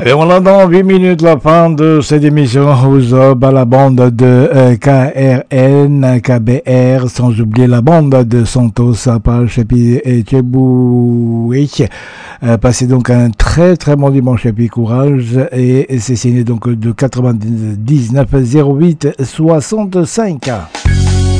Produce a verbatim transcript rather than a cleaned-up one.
Et on a dans huit minutes la fin de cette émission aux Ob à la bande de euh, K R N, K B R, sans oublier la bande de Santos, Apache et puis et Tchéboué. Euh, passez donc un très très bon dimanche et puis courage. Et, et c'est signé donc de quatre-vingt-dix-neuf zéro huit soixante-cinq.